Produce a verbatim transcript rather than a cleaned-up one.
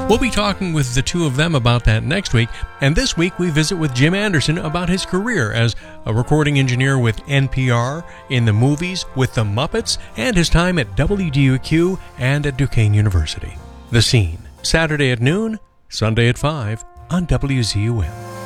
We'll be talking with the two of them about that next week, and this week we visit with Jim Anderson about his career as a recording engineer with N P R, in the movies, with the Muppets, and his time at W D U Q and at Duquesne University. The Scene, Saturday at noon, Sunday at five on W Z U M.